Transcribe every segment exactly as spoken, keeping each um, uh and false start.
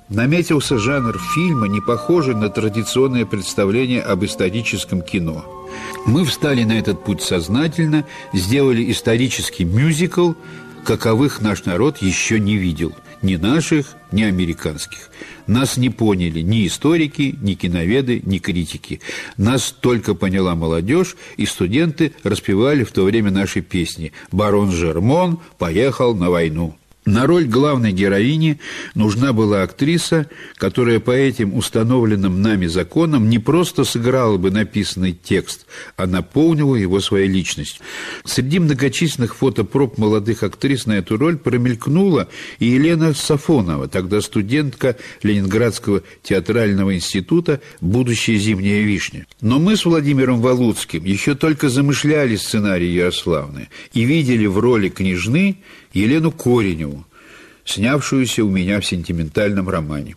Наметился жанр фильма, не похожий на традиционное представление об историческом кино. Мы встали на этот путь сознательно, сделали исторический мюзикл, каковых наш народ еще не видел. Ни наших, ни американских. Нас не поняли ни историки, ни киноведы, ни критики. Нас только поняла молодежь, и студенты распевали в то время наши песни «Барон Жермон поехал на войну». На роль главной героини нужна была актриса, которая по этим установленным нами законам не просто сыграла бы написанный текст, а наполнила его своей личностью. Среди многочисленных фотопроб молодых актрис на эту роль промелькнула и Елена Сафонова, тогда студентка Ленинградского театрального института, будущая «Зимняя вишня». Но мы с Владимиром Валуцким еще только замышляли сценарий Ярославны и видели в роли княжны Елену Кореневу, снявшуюся у меня в «Сентиментальном романе».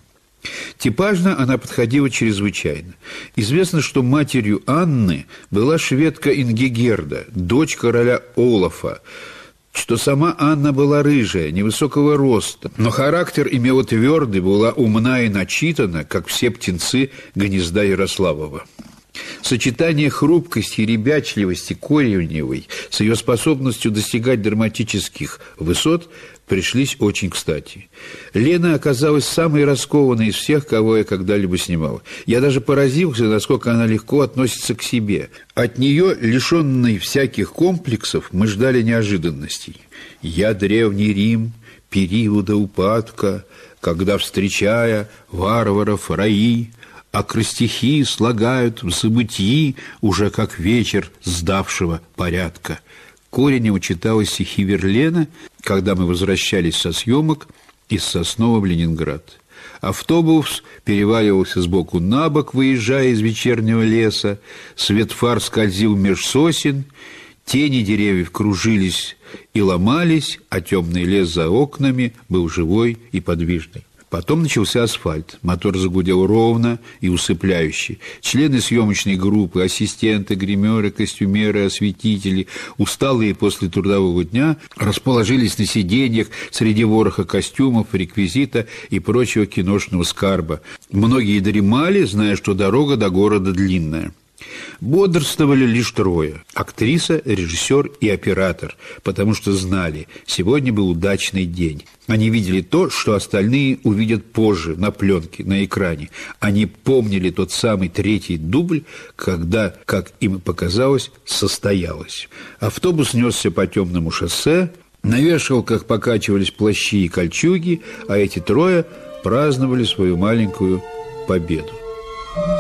Типажно она подходила чрезвычайно. Известно, что матерью Анны была шведка Ингигерда, дочь короля Олафа, что сама Анна была рыжая, невысокого роста, но характер имела твердый, была умна и начитана, как все птенцы гнезда Ярославова. Сочетание хрупкости и ребячливости Кореневой с ее способностью достигать драматических высот пришлись очень кстати. Лена оказалась самой раскованной из всех, кого я когда-либо снимал. Я даже поразился, насколько она легко относится к себе. От нее, лишенной всяких комплексов, мы ждали неожиданностей. «Я древний Рим, периода упадка, когда, встречая варваров раи, акростихи слагают в забытии уже как вечер сдавшего порядка». Коренева читала стихи Верлена, когда мы возвращались со съемок из Соснова в Ленинград. Автобус переваливался сбоку на бок, выезжая из вечернего леса, свет фар скользил меж сосен, тени деревьев кружились и ломались, а темный лес за окнами был живой и подвижный. Потом начался асфальт. Мотор загудел ровно и усыпляюще. Члены съемочной группы, ассистенты, гримеры, костюмеры, осветители, усталые после трудового дня, расположились на сиденьях среди вороха костюмов, реквизита и прочего киношного скарба. Многие дремали, зная, что дорога до города длинная. Бодрствовали лишь трое – актриса, режиссер и оператор, потому что знали, сегодня был удачный день. Они видели то, что остальные увидят позже, на пленке, на экране. Они помнили тот самый третий дубль, когда, как им показалось, состоялось. Автобус несся по темному шоссе, на вешалках покачивались плащи и кольчуги, а эти трое праздновали свою маленькую победу.